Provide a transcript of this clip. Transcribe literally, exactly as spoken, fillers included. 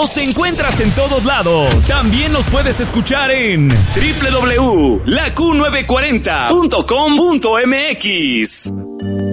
Los encuentras en todos lados. También los puedes escuchar en doble u doble u doble u punto la q novecientos cuarenta punto com punto m x.